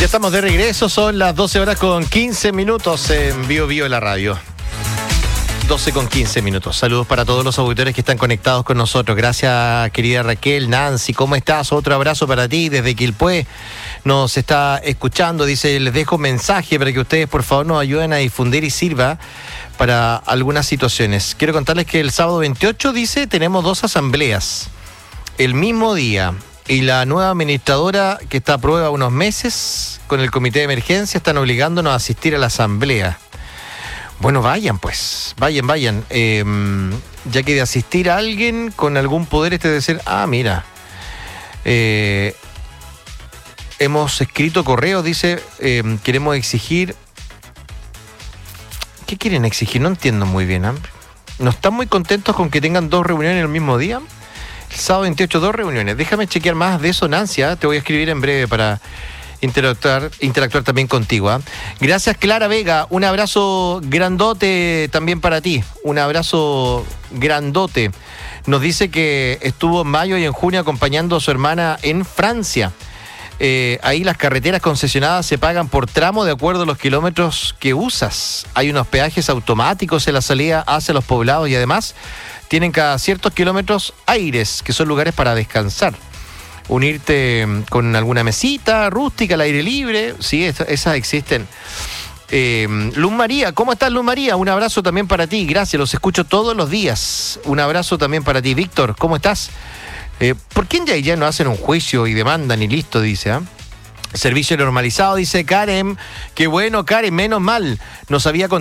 Ya estamos de regreso, son las 12 horas con 15 minutos en Bio Bio de la radio. 12 con 15 minutos. Saludos para todos los auditores que están conectados con nosotros. Gracias, querida Raquel. Nancy, ¿cómo estás? Otro abrazo para ti desde Quilpué. Nos está escuchando. Dice, les dejo un mensaje para que ustedes por favor nos ayuden a difundir y sirva para algunas situaciones. Quiero contarles que el sábado 28, dice, tenemos 2 asambleas el mismo día. Y la nueva administradora que está a prueba unos meses con el comité de emergencia están obligándonos a asistir a la asamblea. Bueno, vayan pues, vayan. Ya que de asistir a alguien con algún poder debe ser, mira, hemos escrito correos, dice, queremos exigir. ¿Qué quieren exigir? No entiendo muy bien. ¿No están muy contentos con que tengan 2 reuniones el mismo día? El sábado 28, 2 reuniones. Déjame chequear más de eso, Nancy. Te voy a escribir en breve para interactuar también contigo. Gracias, Clara Vega. Un abrazo grandote también para ti. Un abrazo grandote. Nos dice que estuvo en mayo y en junio acompañando a su hermana en Francia. Ahí las carreteras concesionadas se pagan por tramo de acuerdo a los kilómetros que usas. Hay unos peajes automáticos en la salida hacia los poblados y además tienen cada ciertos kilómetros aires, que son lugares para descansar. Unirte con alguna mesita rústica al aire libre, sí, esas existen. Luz María, ¿cómo estás, Luz María? Un abrazo también para ti, gracias, los escucho todos los días. Un abrazo también para ti. Víctor, ¿cómo estás? ¿Por qué ya no hacen un juicio y demandan y listo, dice? Servicio normalizado, dice Karen. Qué bueno, Karen, menos mal. Nos había contado